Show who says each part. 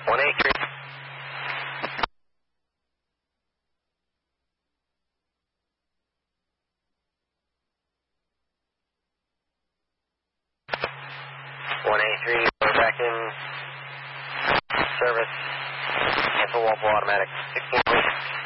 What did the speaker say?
Speaker 1: 183. We're back in service. Cancel Walpole automatic. 16 weeks.